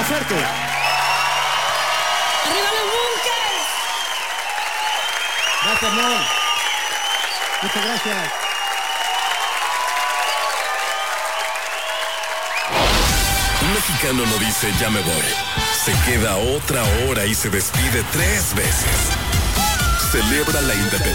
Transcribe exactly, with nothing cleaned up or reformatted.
suerte. ¡Arriba los Bunkers! Gracias, amor. Muchas gracias. Un mexicano no dice ya me voy. Se queda otra hora y se despide tres veces. Celebra la independencia.